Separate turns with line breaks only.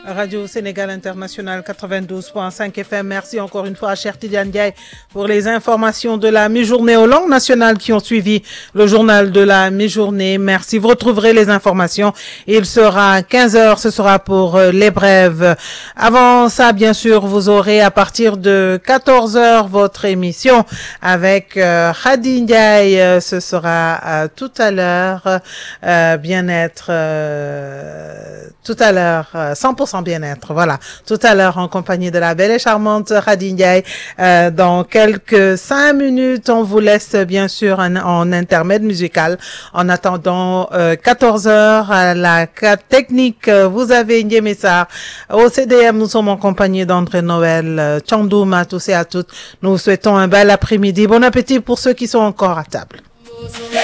Radio Sénégal International 92.5 FM. Merci encore une fois à Cheikh Tidiane Ndiaye pour les informations de la mi-journée aux langues nationales qui ont suivi le journal de la mi-journée. Merci. Vous retrouverez les informations. Il sera 15h. Ce sera pour les brèves. Avant ça, bien sûr, vous aurez à partir de 14h votre émission avec Khady Ndiaye. Ce sera tout à l'heure. Bien-être. Tout à l'heure. 100% bien-être, voilà. Tout à l'heure, en compagnie de la belle et charmante Khady Ndiaye. Dans quelques 5 minutes, on vous laisse bien sûr en intermède musical. En attendant 14h, à la technique, vous avez Ndiémé Sarr. Au CDM, nous sommes en compagnie d'André Noël, Tchandoum à tous et à toutes. Nous vous souhaitons un bel après-midi. Bon appétit pour ceux qui sont encore à table.